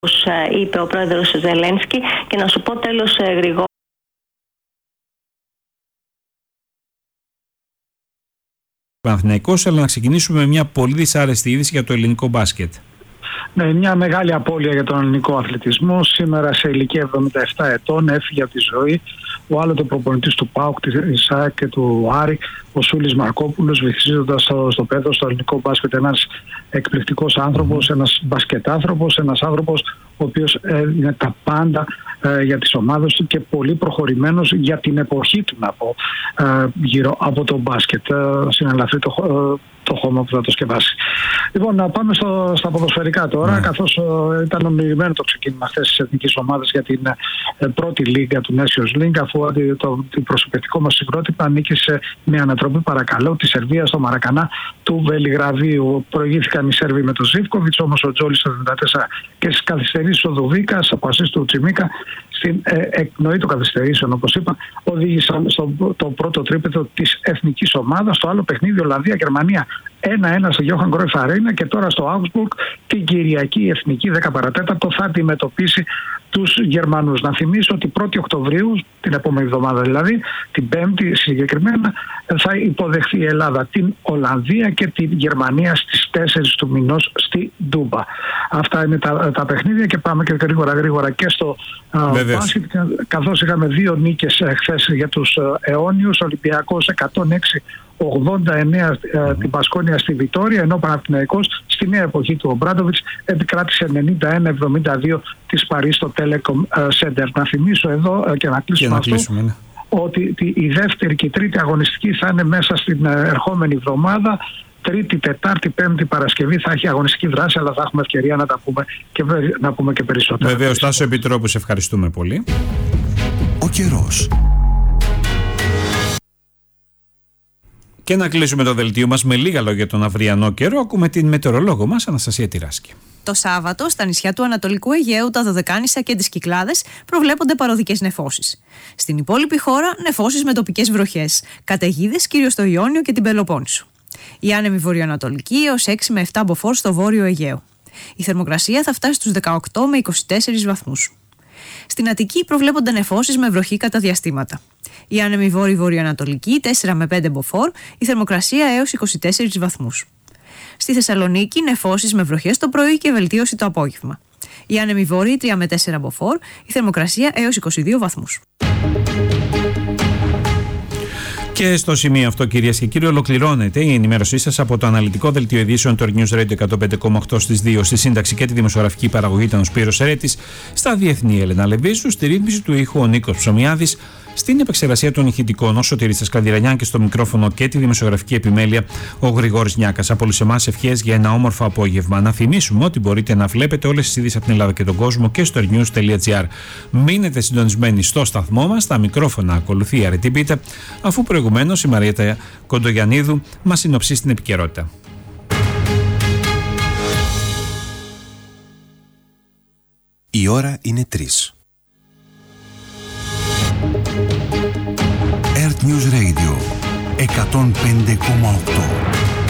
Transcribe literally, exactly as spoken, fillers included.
όπως είπε ο πρόεδρος Ζελένσκι. Και να σου πω τέλος, Γρηγόρη, Παναθηναϊκός, αλλά να ξεκινήσουμε με μια πολύ δυσάρεστη είδηση για το ελληνικό μπάσκετ. Ναι, μια μεγάλη απώλεια για τον ελληνικό αθλητισμό. Σήμερα σε ηλικία εβδομήντα επτά ετών έφυγε από τη ζωή ο άλλοτε προπονητής του ΠΑΟΚ, της ΑΕΚ και του Άρη, ο Σούλης Μαρκόπουλος, βυθίζοντας στο, στο πέδο στο ελληνικό μπάσκετ. Ένας εκπληκτικός άνθρωπος, ένας μπασκετάνθρωπος, ένας άνθρωπος ο οποίος είναι τα πάντα ε, για τις ομάδες του και πολύ προχωρημένος για την εποχή του, να πω, ε, γύρω από το μπάσκετ. Ε, συνελαφρύ το, ε, το χώμα που θα το σκευάσει. Λοιπόν, να πάμε στο, στα ποδοσφαιρικά τώρα, ναι. καθώς ε, ήταν ομιλημένο το ξεκίνημα αυτές της εθνικής ομάδας για την ε, πρώτη λίγα του Nations League, αφού το, το, το προσωπευτικό μας συγκρότημα νίκησε με ανατροπή, παρακαλώ, τη Σερβία στο Μαρακανά του Βελιγραδίου. Προηγήθηκαν οι Σέρβοι με τον Ζίβκοβιτς, όμως ο Τζόλης στο εβδομήντα τέσσερα και στις καθυστερήσεις ο Δουβίκας από ασίστ του Τσιμίκα στην ε, εκπνοή των καθυστερήσεων, όπως είπα, οδήγησαν στο το πρώτο τρίπεδο της εθνικής ομάδας. Στο άλλο παιχνίδι Ολλανδία-Γερμανία ένα ένα στο Johan Cruyff Arena, και τώρα στο Augsburg την Κυριακή η εθνική δέκα παρά τέταρτο θα αντιμετωπίσει τους Γερμανούς. Να θυμίσω ότι πρώτη Οκτωβρίου, την επόμενη εβδομάδα δηλαδή, την Πέμπτη συγκεκριμένα, θα υποδεχθεί η Ελλάδα την Ολλανδία και την Γερμανία στις τέσσερις του μηνός στη Ντούμπα. Αυτά είναι τα, τα παιχνίδια, και πάμε και γρήγορα γρήγορα και στο μπάσκετ, καθώς είχαμε δύο νίκες χθες για τους αιώνιους. Ολυμπιακός εκατόν έξι ογδόντα εννέα mm-hmm. την Πασκόνια στη Βιτόρια, ενώ ο Παναθηναϊκός στη νέα εποχή του Ομπράντοβιτς επικράτησε ενενήντα ένα εβδομήντα δύο της Παρί στο Telecom Center. Να θυμίσω εδώ και να κλείσουμε, και να κλείσουμε αυτό, ναι. ότι η δεύτερη και η τρίτη αγωνιστική θα είναι μέσα στην ερχόμενη εβδομάδα. Τρίτη, Τετάρτη, Πέμπτη, Παρασκευή θα έχει αγωνιστική δράση, αλλά θα έχουμε ευκαιρία να τα πούμε και, να πούμε και περισσότερα. Βεβαίως, Τάσο Επιτρόπου, σε ευχαριστούμε πολύ. Ο καιρός. Και να κλείσουμε το δελτίο μας με λίγα λόγια τον αυριανό καιρό. Ακούμε την μετεωρολόγο μας, Αναστασία Τυράσκη. Το Σάββατο, στα νησιά του Ανατολικού Αιγαίου, τα Δωδεκάνησα και τις Κυκλάδες προβλέπονται παροδικές νεφώσεις. Στην υπόλοιπη χώρα, νεφώσεις με τοπικές βροχές, καταιγίδες κυρίως στο Ιόνιο και την Πελοπόννησο. Η άνεμη βορειοανατολική έως έξι με επτά μποφόρ στο βόρειο Αιγαίο. Η θερμοκρασία θα φτάσει στους δεκαοκτώ με είκοσι τέσσερις βαθμούς. Στην Αττική προβλέπονται νεφώσεις με βροχή κατά διαστήματα. Η άνεμη βόρειο-βορειοανατολική τέσσερα με πέντε μποφόρ, η θερμοκρασία έως είκοσι τέσσερις βαθμούς. Στη Θεσσαλονίκη νεφώσεις με βροχές το πρωί και βελτίωση το απόγευμα. Η άνεμη βόρειη τρία με τέσσερα μποφόρ, η θερμοκρασία έως είκοσι δύο βαθμούς. Και στο σημείο αυτό, κυρίες και κύριοι, ολοκληρώνεται η ενημέρωσή σας από το αναλυτικό δελτίο ειδήσεων του News Radio εκατόν πέντε κόμμα οκτώ στις δύο, στη σύνταξη και τη δημοσιογραφική παραγωγή ήταν ο Σπύρος Ερέτης, στα διεθνή Έλενα Λεβίζου, στη ρύθμιση του ήχου ο Νίκος Ψωμιάδης, στην επεξεργασία των ηχητικών ο Σωτήρης Καντηρανιάν και στο μικρόφωνο και τη δημοσιογραφική επιμέλεια ο Γρηγόρης Νιάκας. Από όλους εμάς ευχές για ένα όμορφο απόγευμα. Να θυμίσουμε ότι μπορείτε να βλέπετε όλες τις ειδήσεις από την Ελλάδα και τον κόσμο και στο news τελεία gr. Μείνετε συντονισμένοι στο σταθμό μας. Τα μικρόφωνα ακολουθεί η Αρετή Πίτα, αφού προηγουμένως η Μαριέτα Κοντογιαννίδου μας συνοψίσει την επικαιρότητα. Η ώρα είναι τρεις. Earth News Radio εκατόν πέντε κόμμα οκτώ.